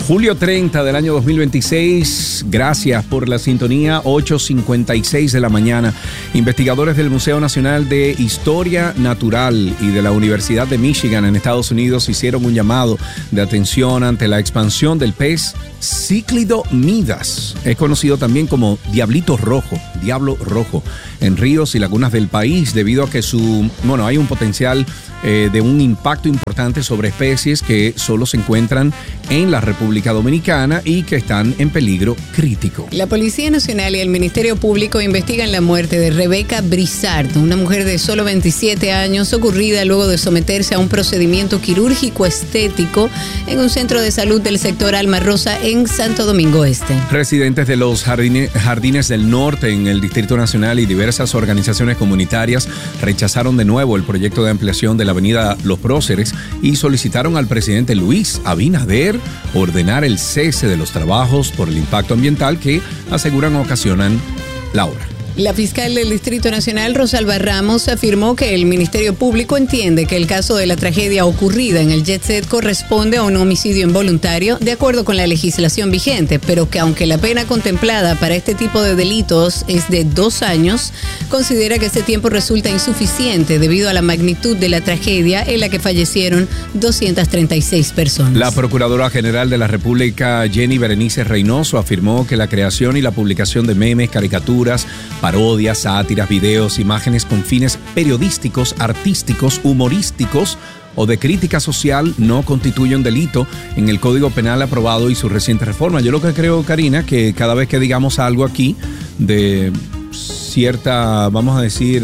Julio 30 del año 2026, gracias por la sintonía, 8:56 de la mañana. Investigadores del Museo Nacional de Historia Natural y de la Universidad de Michigan en Estados Unidos hicieron un llamado de atención ante la expansión del pez cíclido Midas. Es conocido también como diablito rojo, diablo rojo, en ríos y lagunas del país debido a que hay un potencial de un impacto importante sobre especies que solo se encuentran en la República Dominicana y que están en peligro crítico. La Policía Nacional y el Ministerio Público investigan la muerte de Rebeca Brizard, una mujer de solo 27 años, ocurrida luego de someterse a un procedimiento quirúrgico estético en un centro de salud del sector Alma Rosa en Santo Domingo Este. Residentes de los Jardines del Norte en el Distrito Nacional y diversas organizaciones comunitarias rechazaron de nuevo el proyecto de ampliación de la avenida Los Próceres y solicitaron al presidente Luis Abinader ordenar el cese de los trabajos por el impacto ambiental que aseguran ocasionan la obra. La fiscal del Distrito Nacional, Rosalba Ramos, afirmó que el Ministerio Público entiende que el caso de la tragedia ocurrida en el Jet Set corresponde a un homicidio involuntario de acuerdo con la legislación vigente, pero que aunque la pena contemplada para este tipo de delitos es de 2 años, considera que este tiempo resulta insuficiente debido a la magnitud de la tragedia en la que fallecieron 236 personas. La Procuradora General de la República, Jenny Berenice Reynoso, afirmó que la creación y la publicación de memes, caricaturas, parodias, sátiras, videos, imágenes con fines periodísticos, artísticos, humorísticos o de crítica social no constituye un delito en el Código Penal aprobado y su reciente reforma. Yo lo que creo, Karina, que cada vez que digamos algo aquí de cierta, vamos a decir,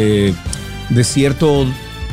de cierto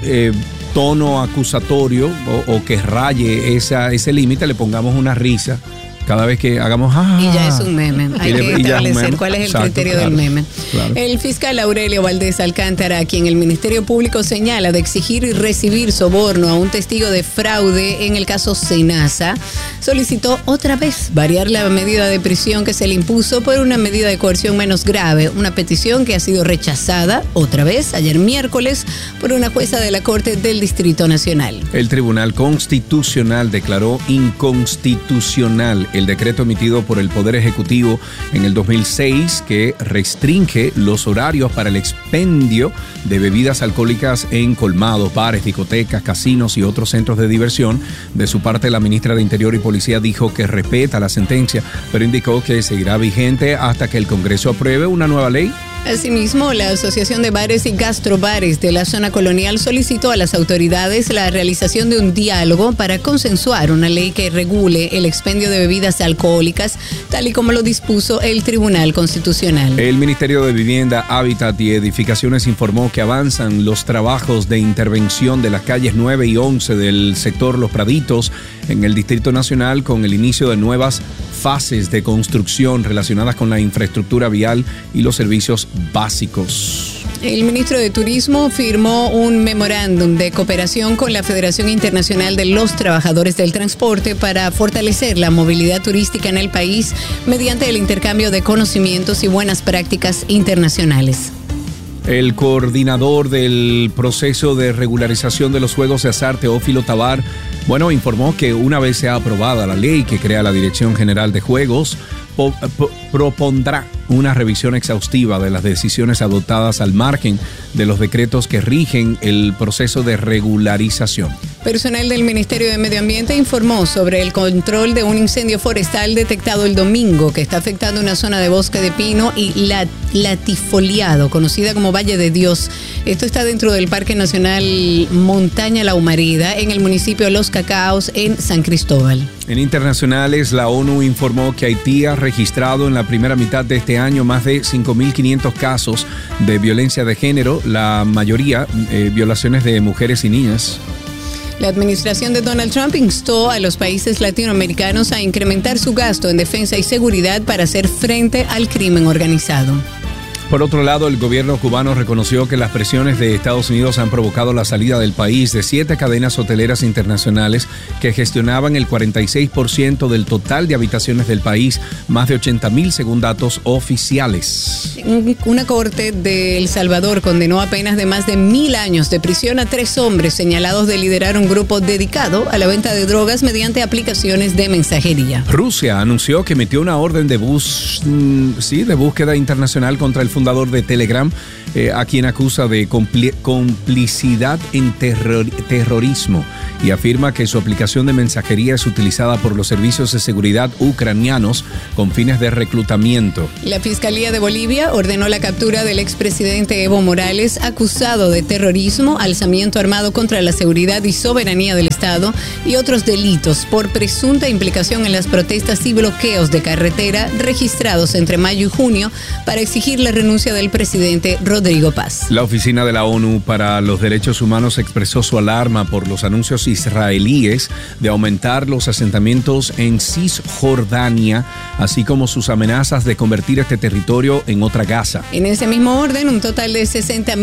tono acusatorio o que raye ese límite, le pongamos una risa. Cada vez que hagamos y ya es un meme. Hay que establecer cuál es el criterio del meme. Claro. El fiscal Aurelio Valdés Alcántara, a quien el Ministerio Público señala de exigir y recibir soborno a un testigo de fraude en el caso Senasa, solicitó otra vez variar la medida de prisión que se le impuso por una medida de coerción menos grave, una petición que ha sido rechazada otra vez ayer miércoles por una jueza de la Corte del Distrito Nacional. El Tribunal Constitucional declaró inconstitucional el decreto emitido por el Poder Ejecutivo en el 2006 que restringe los horarios para el expendio de bebidas alcohólicas en colmados, bares, discotecas, casinos y otros centros de diversión. De su parte, la ministra de Interior y Policía dijo que respeta la sentencia, pero indicó que seguirá vigente hasta que el Congreso apruebe una nueva ley. Asimismo, la Asociación de Bares y Gastrobares de la Zona Colonial solicitó a las autoridades la realización de un diálogo para consensuar una ley que regule el expendio de bebidas alcohólicas, tal y como lo dispuso el Tribunal Constitucional. El Ministerio de Vivienda, Hábitat y Edificaciones informó que avanzan los trabajos de intervención de las calles 9 y 11 del sector Los Praditos en el Distrito Nacional con el inicio de nuevas fases de construcción relacionadas con la infraestructura vial y los servicios básicos. El ministro de Turismo firmó un memorándum de cooperación con la Federación Internacional de los Trabajadores del Transporte para fortalecer la movilidad turística en el país mediante el intercambio de conocimientos y buenas prácticas internacionales. El coordinador del proceso de regularización de los juegos de azar, Teófilo Tabar, informó que una vez sea aprobada la ley que crea la Dirección General de Juegos, propondrá una revisión exhaustiva de las decisiones adoptadas al margen de los decretos que rigen el proceso de regularización. Personal del Ministerio de Medio Ambiente informó sobre el control de un incendio forestal detectado el domingo que está afectando una zona de bosque de pino y latifoliado, conocida como Valle de Dios. Esto está dentro del Parque Nacional Montaña La Humareda, en el municipio de Los Cacaos, en San Cristóbal. En internacionales, la ONU informó que Haití ha registrado en la primera mitad de este año más de 5.500 casos de violencia de género, la mayoría violaciones de mujeres y niñas. La administración de Donald Trump instó a los países latinoamericanos a incrementar su gasto en defensa y seguridad para hacer frente al crimen organizado. Por otro lado, el gobierno cubano reconoció que las presiones de Estados Unidos han provocado la salida del país de 7 cadenas hoteleras internacionales que gestionaban el 46% del total de habitaciones del país, más de 80,000 según datos oficiales. Una corte de El Salvador condenó a penas de más de 1,000 años de prisión a 3 hombres señalados de liderar un grupo dedicado a la venta de drogas mediante aplicaciones de mensajería. Rusia anunció que emitió una orden de búsqueda internacional contra el fundador de Telegram, a quien acusa de complicidad en terrorismo, y afirma que su aplicación de mensajería es utilizada por los servicios de seguridad ucranianos con fines de reclutamiento. La Fiscalía de Bolivia ordenó la captura del expresidente Evo Morales, acusado de terrorismo, alzamiento armado contra la seguridad y soberanía del Estado y otros delitos por presunta implicación en las protestas y bloqueos de carretera registrados entre mayo y junio para exigir la renuncia del presidente Rodrigo Paz. La Oficina de la ONU para los Derechos Humanos expresó su alarma por los anuncios israelíes de aumentar los asentamientos en Cisjordania, así como sus amenazas de convertir este territorio en otra Gaza. En ese mismo orden, un total de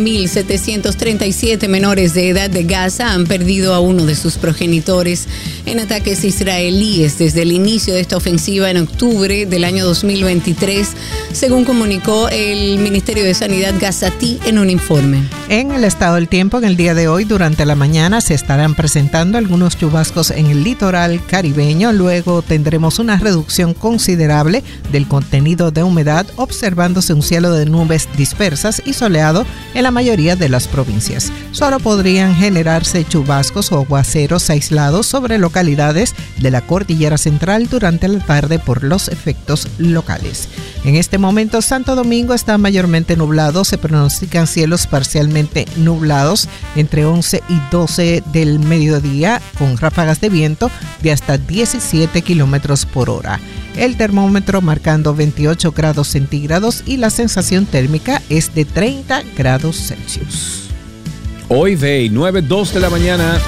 60,737 menores de edad de Gaza han perdido a uno de sus progenitores en ataques israelíes desde el inicio de esta ofensiva en octubre del año 2023, según comunicó el Ministerio de Sanidad gazatí en un informe. En el estado del tiempo, en el día de hoy, durante la mañana, se estarán presentando algunos chubascos en el litoral caribeño. Luego tendremos una reducción considerable del contenido de humedad, observándose un cielo de nubes dispersas y soleado en la mayoría de las provincias. Solo podrían generarse chubascos o aguaceros aislados sobre localidades de la cordillera central durante la tarde por los efectos locales. En este momento, Santo Domingo está mayormente nublado. Se pronostican cielos parcialmente nublados entre 11 y 12 del mediodía, con ráfagas de viento de hasta 17 kilómetros por hora. El termómetro marcando 28 grados centígrados y la sensación térmica es de 30 grados Celsius. Hoy de 9:02 de la mañana.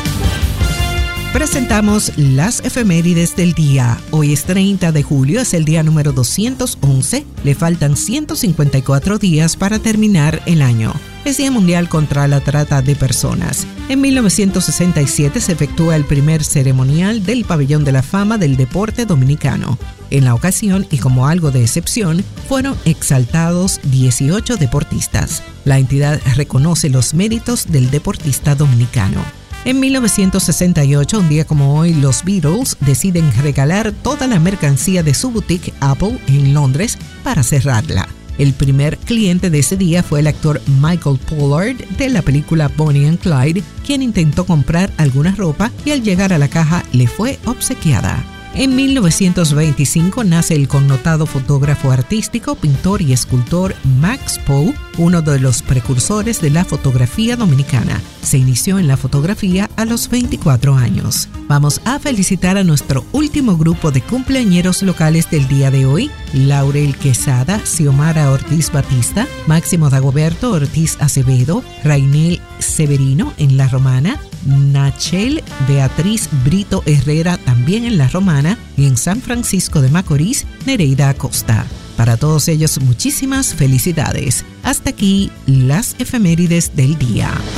Presentamos las efemérides del día. Hoy es 30 de julio, es el día número 211. Le faltan 154 días para terminar el año. Es Día Mundial contra la Trata de Personas. En 1967 se efectúa el primer ceremonial del Pabellón de la Fama del Deporte Dominicano. En la ocasión, y como algo de excepción, fueron exaltados 18 deportistas. La entidad reconoce los méritos del deportista dominicano. En 1968, un día como hoy, los Beatles deciden regalar toda la mercancía de su boutique Apple en Londres para cerrarla. El primer cliente de ese día fue el actor Michael Pollard de la película Bonnie and Clyde, quien intentó comprar alguna ropa y al llegar a la caja le fue obsequiada. En 1925 nace el connotado fotógrafo artístico, pintor y escultor Max Poe, uno de los precursores de la fotografía dominicana. Se inició en la fotografía a los 24 años. Vamos a felicitar a nuestro último grupo de cumpleañeros locales del día de hoy: Laurel Quesada, Xiomara Ortiz Batista, Máximo Dagoberto Ortiz Acevedo, Rainel Severino en La Romana, Nachel Beatriz Brito Herrera también en La Romana, y en San Francisco de Macorís, Nereida Acosta. Para todos ellos, muchísimas felicidades. Hasta aquí las efemérides del día.